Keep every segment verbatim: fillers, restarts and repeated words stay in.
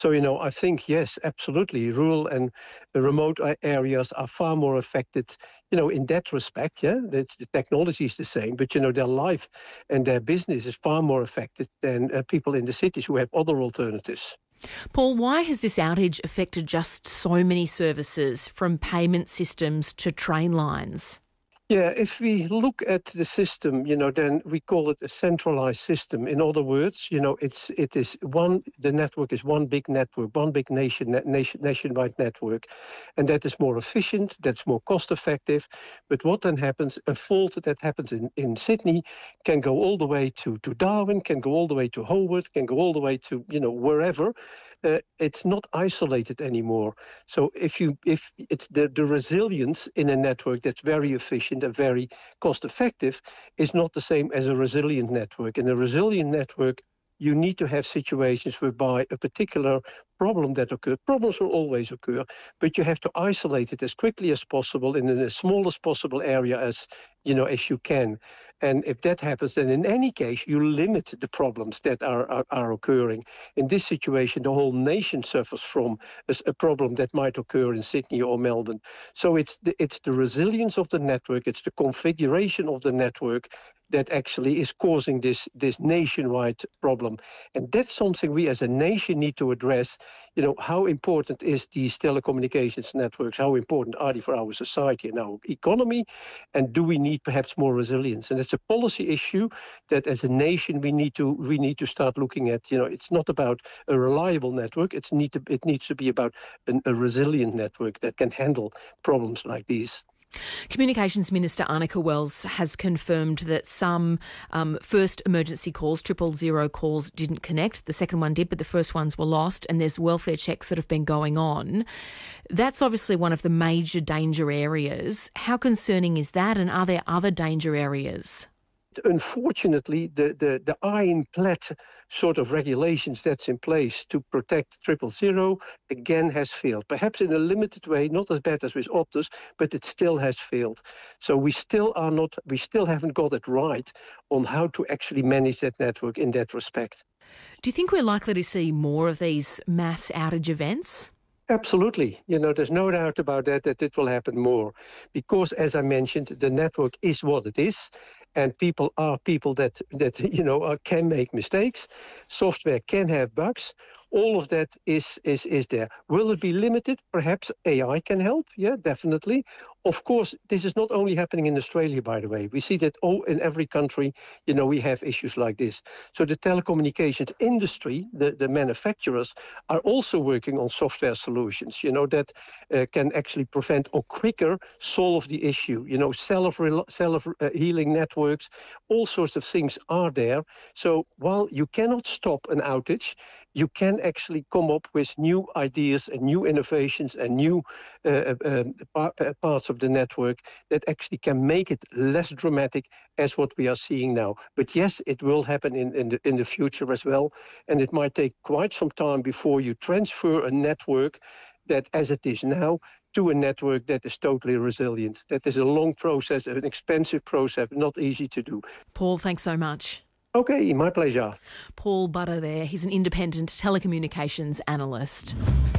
So, you know, I think, yes, absolutely. Rural and uh, remote a- areas are far more affected, you know, in that respect. Yeah, it's, the technology is the same, but, you know, their life and their business is far more affected than uh, people in the cities who have other alternatives. Paul, why has this outage affected just so many services, from payment systems to train lines? Yeah, if we look at the system, you know, then we call it a centralized system. In other words, you know, it's it is one. The network is one big network, one big nation, nation nationwide network, and that is more efficient. That's more cost effective. But what then happens? A fault that happens in in Sydney can go all the way to to Darwin, can go all the way to Hobart, can go all the way to, you know, wherever. Uh, it's not isolated anymore. So if you if it's the, the resilience in a network that's very efficient and very cost effective is not the same as a resilient network. In a resilient network, you need to have situations whereby a particular problem that occurs, problems will always occur, but you have to isolate it as quickly as possible in the smallest possible area as you know as you can. And if that happens, then in any case, you limit the problems that are, are, are occurring. In this situation, the whole nation suffers from a, a problem that might occur in Sydney or Melbourne. So it's the, it's the resilience of the network, it's the configuration of the network that actually is causing this, this nationwide problem. And that's something we as a nation need to address. You know, how important is these telecommunications networks? How important are they for our society and our economy? And do we need perhaps more resilience? And it's a policy issue that as a nation we need to we need to start looking at. You know, it's not about a reliable network. It's need to it needs to be about an, a resilient network that can handle problems like these. Communications Minister Annika Wells has confirmed that some um, first emergency calls, triple zero calls, didn't connect. The second one did, but the first ones were lost, and there's welfare checks that have been going on. That's obviously one of the major danger areas. How concerning is that, and are there other danger areas? Unfortunately, the, the, the ironclad sort of regulations that's in place to protect triple zero again has failed. Perhaps in a limited way, not as bad as with Optus, but it still has failed. So we still are not, we still haven't got it right on how to actually manage that network in that respect. Do you think we're likely to see more of these mass outage events? Absolutely. You know, there's no doubt about that, that it will happen more. Because, as I mentioned, the network is what it is. And people are people that, that you know, are, can make mistakes. Software can have bugs. All of that is, is, is there. Will it be limited? Perhaps A I can help. Yeah, definitely. Of course, this is not only happening in Australia, by the way. We see that all in every country, you know, we have issues like this. So the telecommunications industry, the, the manufacturers, are also working on software solutions, you know, that uh, can actually prevent or quicker solve the issue. You know, self self uh, healing networks, all sorts of things are there. So while you cannot stop an outage, you can actually come up with new ideas and new innovations and new uh, uh, parts of the network that actually can make it less dramatic as what we are seeing now. But yes, it will happen in, in, the, in the future as well. And it might take quite some time before you transfer a network that, as it is now, to a network that is totally resilient. That is a long process, an expensive process, not easy to do. Paul, thanks so much. Okay, my pleasure. Paul Butter there. He's an independent telecommunications analyst.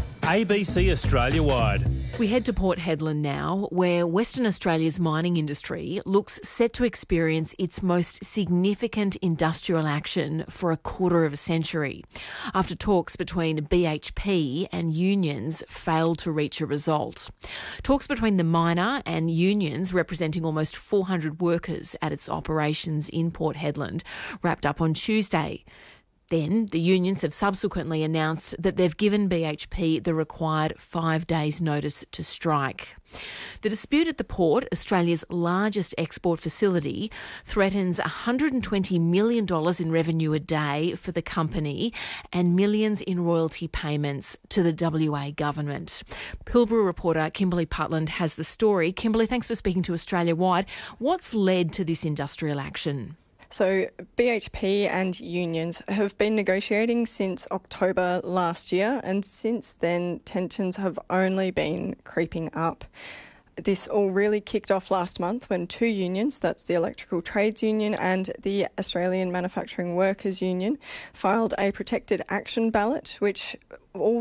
A B C Australia-wide. We head to Port Hedland now, where Western Australia's mining industry looks set to experience its most significant industrial action for a quarter of a century, after talks between B H P and unions failed to reach a result. Talks between the miner and unions representing almost four hundred workers at its operations in Port Hedland wrapped up on Tuesday. Then the unions have subsequently announced that they've given B H P the required five days' notice to strike. The dispute at the port, Australia's largest export facility, threatens one hundred twenty million dollars in revenue a day for the company and millions in royalty payments to the W A government. Pilbara reporter Kimberly Putland has the story. Kimberly, thanks for speaking to Australia Wide. What's led to this industrial action? So B H P and unions have been negotiating since October last year, and since then tensions have only been creeping up. This all really kicked off last month when two unions, that's the Electrical Trades Union and the Australian Manufacturing Workers Union, filed a protected action ballot, which all